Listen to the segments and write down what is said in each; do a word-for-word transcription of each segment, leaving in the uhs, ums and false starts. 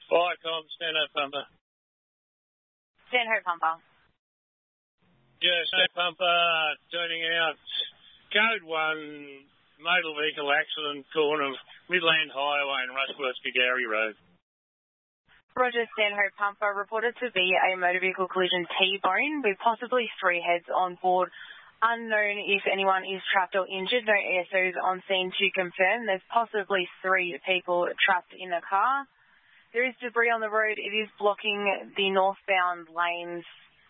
Viacom, Stanhope Pumper. Stanhope Pumper. Yeah, Stanhope Pumper, turning out. Code one, motor vehicle accident, corner of Midland Highway and Rushworth Gagari Road. Roger, Stanhope Pumper, reported to be a motor vehicle collision T-bone with possibly three heads on board. Unknown if anyone is trapped or injured. No A S Os on scene to confirm. There's possibly three people trapped in the car. There is debris on the road. It is blocking the northbound lanes.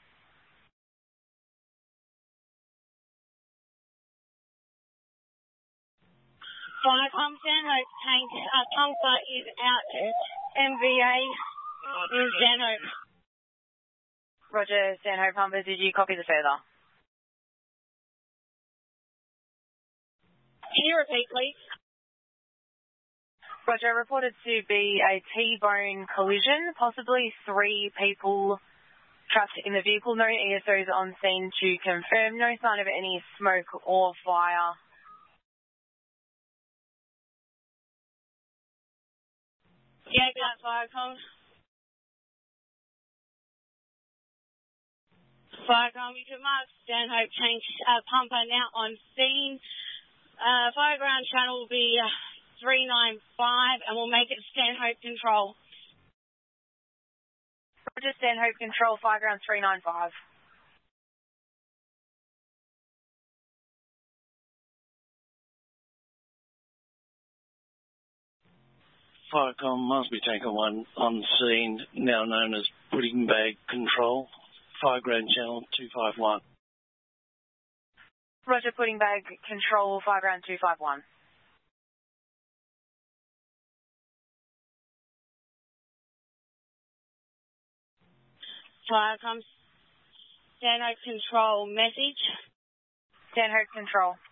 Viacom, Stanhope tank uh, pumper is out at M V A in Stanhope. Roger, Stanhope Pumper, did you copy the further? Can you repeat, please? Roger, reported to be a T-bone collision, possibly three people trapped in the vehicle. No E S Os on scene to confirm. No sign of any smoke or fire. Yeah, that's Viacom. Viacom, you can mark Stanhope tank uh, pumper now on scene. Uh, Fireground channel will be uh, three nine five, and we'll make it Stanhope Control. Roger, Stanhope Control, Fireground three nine five. Firecom, Marsby Tanker one on scene, now known as Pudding Bag Control, Fireground channel two five one. Roger, Pudding Bag Control, Fireground two five one. Viacom, Stanhope Control message. Stanhope Control.